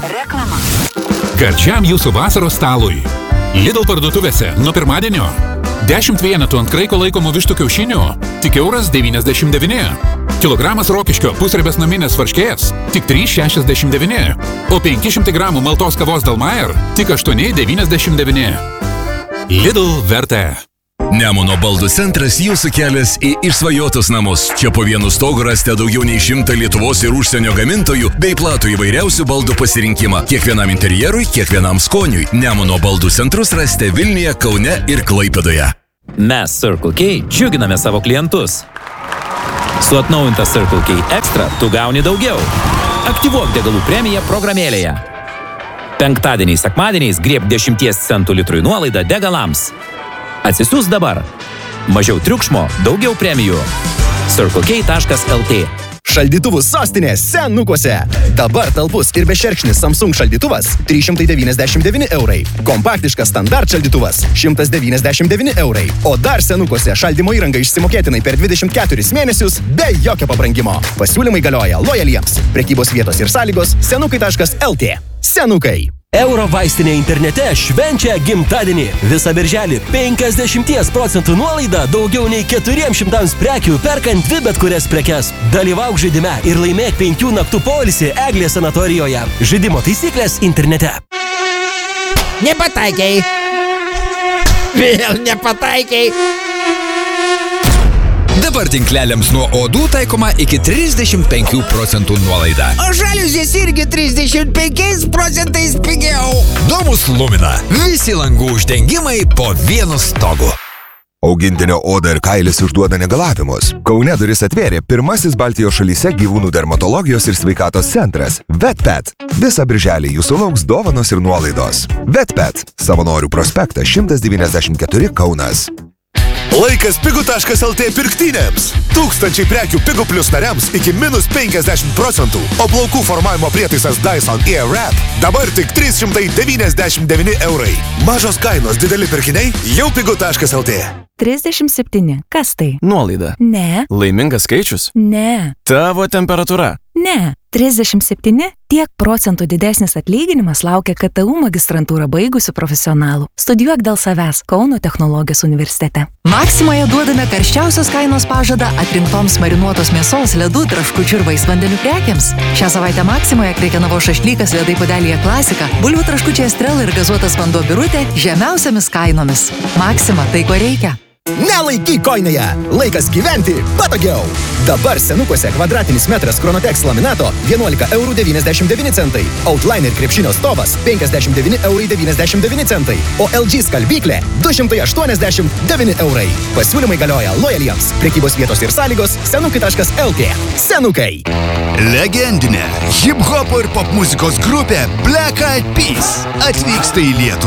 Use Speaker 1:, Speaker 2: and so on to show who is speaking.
Speaker 1: Reklama.
Speaker 2: Gardžiam jūsų vasaros stalui. Lidl parduotuvėse nuo pirmadienio 10 vienetų ant kraiko laikomų vištų kiaušinių tik €1,99. Kilogramas rokiškio pusribės naminės varškės tik €3,69. O 500 gramų maltos kavos Dalmayer tik €8,99. Lidl vertė.
Speaker 3: Nemuno baldų centras jūsų kelias į išsvajotus namus. Čia po vienu stogu rasite daugiau nei 100 Lietuvos ir užsienio gamintojų bei platų įvairiausių baldų pasirinkimą. Kiekvienam interjerui, kiekvienam skoniui. Nemuno baldų centrus rasite Vilniuje, Kaune ir Klaipėdoje.
Speaker 4: Mes Circle K džiuginame savo klientus. Su atnaujinta Circle K Extra tu gauni daugiau. Aktyvuok degalų premiją programėlėje. Penktadieniais, sekmadieniais grieb 10 centų litrui nuolaidą degalams. Atsisiųs dabar. Mažiau triukšmo, daugiau premijų. circlek.lt.
Speaker 5: Šaldytuvų sostinės Senukuose. Dabar talpus ir bešerkšnis Samsung šaldytuvas €399. Kompaktiškas standart šaldytuvas €199. O dar Senukuose šaldymo įranga išsimokėtinai per 24 mėnesius be jokio pabrangimo. Pasiūlymai galioja lojaliems. Prekybos vietos ir sąlygos senukai.lt. Senukai.
Speaker 6: Euro vaistinė internete švenčia gimtadienį. Visą birželį 50% nuolaida daugiau nei 400 prekių perkant dvi bet kurias prekes. Dalyvauk žaidime ir laimėk 5 naktų poilsį Eglės sanatorijoje. Žaidimo taisyklės internete.
Speaker 7: Nepataikiai. Vėl nepataikiai.
Speaker 8: Dabar tinkleliams nuo odų taikoma iki 35% nuolaida.
Speaker 7: O žaliuzės irgi 35% pigiau.
Speaker 8: Domus Lumina. Visi langų uždengimai po vienu stogu.
Speaker 9: Augintinio oda ir kailis išduoda negalavimus. Kaune duris atvėrė pirmasis Baltijos šalyse gyvūnų dermatologijos ir sveikatos centras VetPet. Visą birželį jūsų lauks dovanos ir nuolaidos. VetPet. Savanorių prospektas 194 Kaunas.
Speaker 10: Laikas pigu.lt pirktynėms. 1000 prekių Pigu Plus nariams iki -50%. O plaukų formavimo prietaisas Dyson Airwrap dabar tik €399. Mažos kainos, dideli pirkiniai jau pigu.lt.
Speaker 11: 37. Kas tai?
Speaker 12: Nuolaida.
Speaker 11: Ne.
Speaker 12: Laimingas skaičius?
Speaker 11: Ne.
Speaker 12: Tavo temperatūra?
Speaker 11: Ne. 37 tiek procentų didesnis atlyginimas laukia KTU magistrantūrą baigusių profesionalų. Studijuok dėl savęs Kauno technologijos universitete.
Speaker 13: Maksimoje duodame karščiausios kainos pažadą atrinktoms marinuotos mėsos, ledų, traškučių ir vaisvandenių prekiams. Šią savaitę Maksimoje Krekenavos šašlykas ledai puodelyje Klasika, bulvių traškučiai Estrela ir gazuotas vanduo Birutė žemiausiamis kainomis. Maksima tai, ko reikia.
Speaker 5: Nelaikyk koinėje. Laikas gyventi patogiau. Dabar Senukuose kvadratinis metras Chronotex laminato €11,99. Outliner krepšinio stovas €59,99. O LG skalbyklė €289. Pasiūlymai galioja lojaliems. Prekybos vietos ir sąlygos senukai.lt. Senukai.
Speaker 3: Legendinė hip-hopo ir popmuzikos grupė Black Eyed Peas atvyksta į Lietuvą.